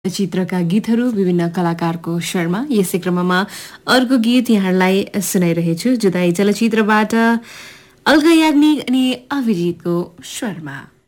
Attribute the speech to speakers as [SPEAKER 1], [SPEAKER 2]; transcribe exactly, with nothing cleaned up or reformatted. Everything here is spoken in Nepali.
[SPEAKER 1] चित्रका गीतहरू विभिन्न कलाकारको स्वरमा। यसै क्रममा अर्को गीत यहाँलाई सुनाइरहेछु जुदाई चलचित्रबाट अलका याग्निक अनि अभिजितको स्वरमा।